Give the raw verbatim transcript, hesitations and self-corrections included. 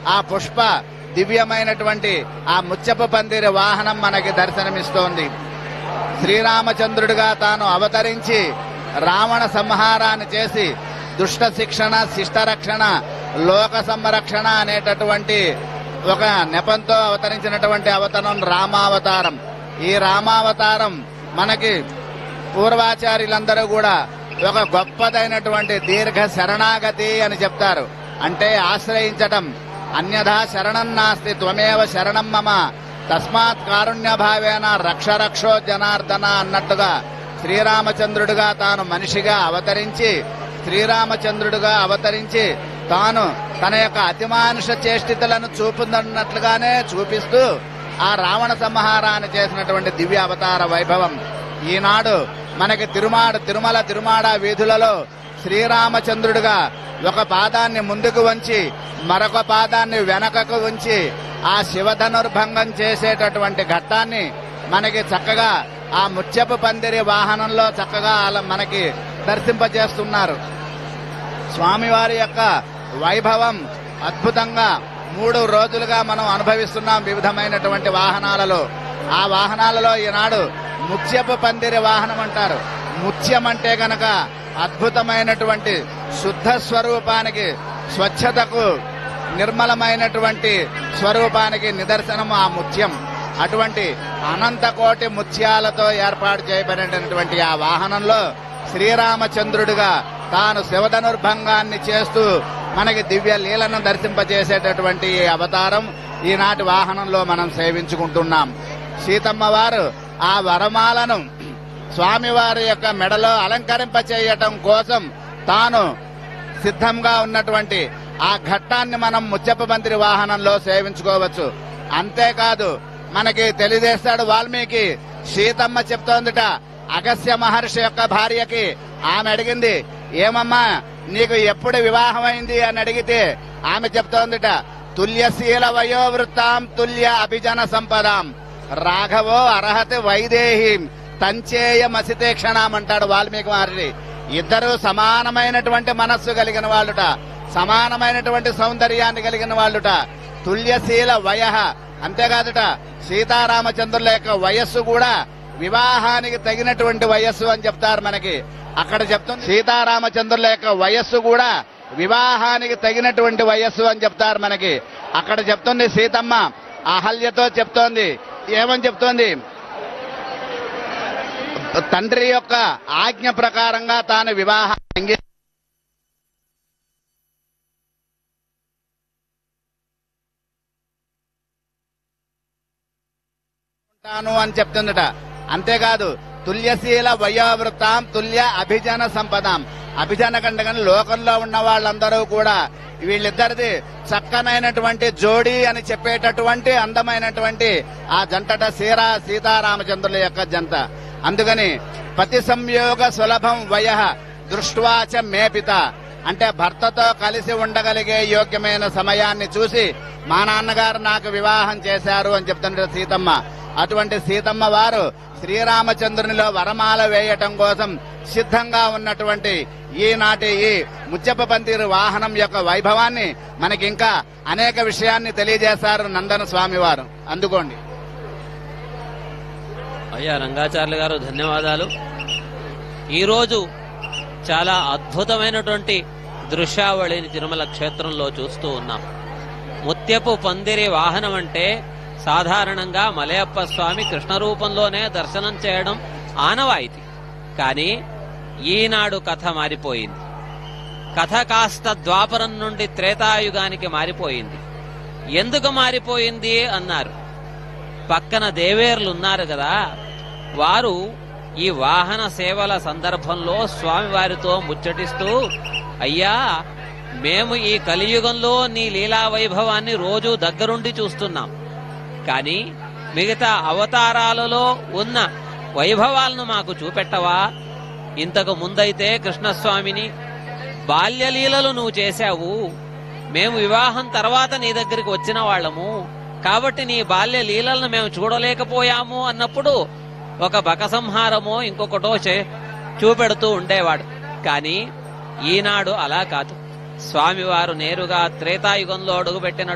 ఆ పుష్ప దివ్యమైనటువంటి ఆ ముత్యపు పందిరి వాహనం మనకి దర్శనమిస్తోంది. శ్రీరామచంద్రుడిగా తాను అవతరించి రావణ సంహారాన్ని చేసి దుష్ట శిక్షణ, శిష్ట రక్షణ, లోక సంరక్షణ అనేటటువంటి ఒక నెపంతో అవతరించినటువంటి అవతరం రామావతారం. ఈ రామావతారం మనకి పూర్వాచార్యులందరూ కూడా ఒక గొప్పదైనటువంటి దీర్ఘ శరణాగతి అని చెప్తారు. అంటే ఆశ్రయించటం. అన్యథా శరణం నాస్తి త్వమేవ శరణం మమ తస్మాత్ కారుణ్య భావేన రక్ష రక్షో జనార్దన అన్నట్టుగా శ్రీరామచంద్రుడిగా తాను మనిషిగా అవతరించి శ్రీరామచంద్రుడిగా అవతరించి తాను తన యొక్క అతిమానుష చేష్టితలను చూపుతున్నట్లుగానే చూపిస్తూ ఆ రావణ సంహారాన్ని చేసినటువంటి దివ్య అవతార వైభవం ఈనాడు మనకి తిరుమాడ తిరుమల తిరుమాడ వీధులలో శ్రీరామచంద్రుడిగా ఒక పాదాన్ని ముందుకు వంచి మరొక పాదాన్ని వెనకకు ఉంచి ఆ శివధనుర్భంగం చేసేటటువంటి ఘట్టాన్ని మనకి చక్కగా ఆ ముత్యపు పందిరి వాహనంలో చక్కగా మనకి దర్శింపజేస్తున్నారు. స్వామివారి యొక్క వైభవం అద్భుతంగా మూడు రోజులుగా మనం అనుభవిస్తున్నాం వివిధమైనటువంటి వాహనాలలో. ఆ వాహనాలలో ఈనాడు ముత్యపు పందిరి వాహనం అంటారు. ముత్యం అంటే గనక అద్భుతమైనటువంటి శుద్ధ స్వరూపానికి, స్వచ్ఛతకు, నిర్మలమైనటువంటి స్వరూపానికి నిదర్శనం ఆ ముత్యం. అటువంటి అనంతకోటి ముత్యాలతో ఏర్పాటు చేయబడినటువంటి ఆ వాహనంలో శ్రీరామచంద్రుడిగా తాను శివధనుర్భంగాన్ని చేస్తూ మనకి దివ్య లీలను దర్శింపజేసేటటువంటి ఈ అవతారం ఈనాటి వాహనంలో మనం సేవించుకుంటున్నాం. సీతమ్మ వారు ఆ వరమాలను స్వామివారి యొక్క మెడలో అలంకరింపచేయటం కోసం తాను సిద్ధంగా ఉన్నటువంటి ఆ ఘట్టాన్ని మనం ముత్యపు పందిరి వాహనంలో సేవించుకోవచ్చు. అంతేకాదు మనకి తెలియజేస్తాడు వాల్మీకి. సీతమ్మ చెప్తోందిట అగస్త్య మహర్షి యొక్క భార్యకి. ఆమె అడిగింది, ఏమమ్మా నీకు ఎప్పుడు వివాహమైంది అని అడిగితే ఆమె చెప్తోందిట, తుల్యశీల వయోవృత్తాం తుల్య అభిజన సంపదాం రాఘవో అర్హతి వైదేహీం తంచేయ మసితే క్షణామంటాడు వాల్మీకి మహర్షి. ఇద్దరు సమానమైనటువంటి మనస్సు కలిగిన వాళ్ళుట, సమానమైనటువంటి సౌందర్యాన్ని కలిగిన వాళ్ళుట. తుల్యశీల వయ అంతేకాదుట సీతారామచంద్రుల యొక్క వయస్సు కూడా వివాహానికి తగినటువంటి వయస్సు అని చెప్తారు మనకి. అక్కడ చెప్తుంది సీతారామచంద్రుల యొక్క వయస్సు కూడా వివాహానికి తగినటువంటి వయస్సు అని చెప్తారు మనకి. అక్కడ చెప్తుంది సీతమ్మ అహల్యతో చెప్తోంది. ఏమని చెప్తోంది? తండ్రి యొక్క ఆజ్ఞ ప్రకారంగా తాను వివాహం అని చెప్తుందట. అంతేకాదు తుల్యశీల వయోవృత్తాం తుల్య అభిజన సంపదాం. అభిజన కంటే కానీ లోకంలో ఉన్న వాళ్ళందరూ కూడా వీళ్ళిద్దరిది చక్కనైనటువంటి జోడీ అని చెప్పేటటువంటి అందమైనటువంటి ఆ జంటట సీరా సీతారామచంద్రుల యొక్క జంట. అందుకని పతి సంయోగ సులభం వయ దృష్ట్వాచ మేపిత అంటే భర్తతో కలిసి ఉండగలిగే యోగ్యమైన సమయాన్ని చూసి మా నాన్నగారు నాకు వివాహం చేశారు అని చెప్తుంటారు సీతమ్మ. అటువంటి సీతమ్మ వారు శ్రీరామచంద్రునిలో వరమాల వేయటం కోసం సిద్ధంగా ఉన్నటువంటి ఈనాటి ఈ ముత్యపు పందిరి వాహనం యొక్క వైభవాన్ని మనకి ఇంకా అనేక విషయాన్ని తెలియజేశారు నందన స్వామి వారు. అందుకోండి అయ్యా రంగాచార్యులు గారు, ధన్యవాదాలు. ఈరోజు చాలా అద్భుతమైనటువంటి దృశ్యావళిని తిరుమల క్షేత్రంలో చూస్తూ ఉన్నాం. ముత్యపు పందిరి వాహనం అంటే సాధారణంగా మలయప్ప స్వామి కృష్ణ రూపంలోనే దర్శనం చేయడం ఆనవాయితీ. కానీ ఈనాడు కథ మారిపోయింది. కథ కాస్త ద్వాపరం నుండి త్రేతాయుగానికి మారిపోయింది. ఎందుకు మారిపోయింది అన్నారు. పక్కన దేవేర్లు ఉన్నారు కదా, వారు ఈ వాహన సేవల సందర్భంలో స్వామివారితో ముచ్చటిస్తూ, అయ్యా మేము ఈ కలియుగంలో నీ లీలా వైభవాన్ని రోజు దగ్గరుండి చూస్తున్నాం, కానీ మిగతా అవతారాలలో ఉన్న వైభవాలను మాకు చూపెట్టవా? ఇంతకు ముందైతే కృష్ణస్వామిని బాల్యలీలలు నువ్వు చేశావు, మేము వివాహం తర్వాత నీ దగ్గరికి వచ్చిన వాళ్ళము, కాబట్టి నీ బాల్య లీలలను మేము చూడలేకపోయాము అన్నప్పుడు ఒక బకసంహారమో ఇంకొకటో చూపెడుతూ ఉండేవాడు. కానీ ఈనాడు అలా కాదు. స్వామివారు నేరుగా త్రేతాయుగంలో అడుగుపెట్టిన